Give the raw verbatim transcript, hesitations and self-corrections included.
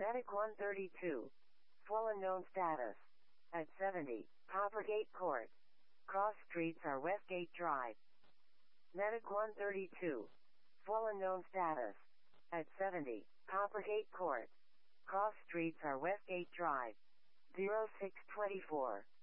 Medic one thirty-two. Swollen known status. At seventy, Coppergate Court. Cross streets are Westgate Drive. Medic one thirty-two. Swollen known status. At seventy, Coppergate Court. Cross streets are Westgate Drive. zero six two four.